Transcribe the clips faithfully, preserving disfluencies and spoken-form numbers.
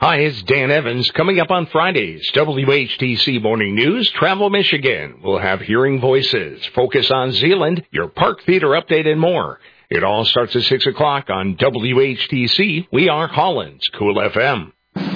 Hi, it's Dan Evans. Coming up on Fridays, W H T C Morning News, Travel Michigan. We'll have Hearing Voices, Focus on Zealand, your Park Theater update, and more. It all starts at six o'clock on W H T C. We are Holland's Cool F M.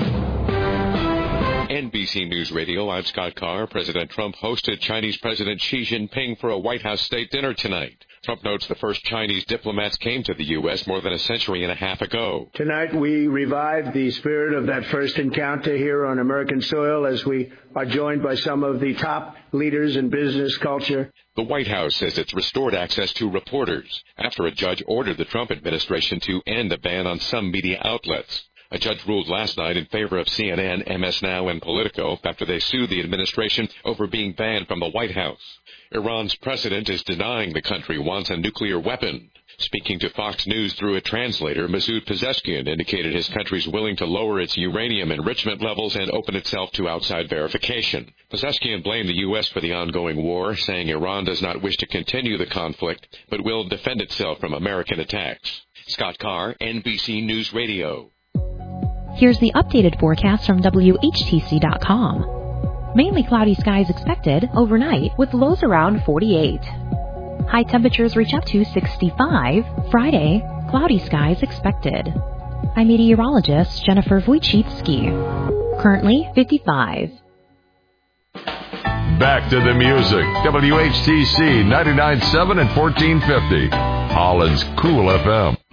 N B C News Radio, I'm Scott Carr. President Trump hosted Chinese President Xi Jinping for a White House state dinner tonight. Trump notes the first Chinese diplomats came to the U S more than a century and a half ago. Tonight we revived the spirit of that first encounter here on American soil as we are joined by some of the top leaders in business culture. The White House says it's restored access to reporters after a judge ordered the Trump administration to end a ban on some media outlets. A judge ruled last night in favor of C N N, M S Now, and Politico after they sued the administration over being banned from the White House. Iran's president is denying the country wants a nuclear weapon. Speaking to Fox News through a translator, Masoud Pezeshkian indicated his country's willing to lower its uranium enrichment levels and open itself to outside verification. Pezeshkian blamed the U S for the ongoing war, saying Iran does not wish to continue the conflict, but will defend itself from American attacks. Scott Carr, N B C News Radio. Here's the updated forecast from W H T C dot com. Mainly cloudy skies expected overnight with lows around forty-eight. High temperatures reach up to sixty-five. Friday, cloudy skies expected. I'm meteorologist Jennifer Wojcicki. Currently fifty-five. Back to the music. W H T C ninety-nine point seven and fourteen fifty. Holland's Cool F M.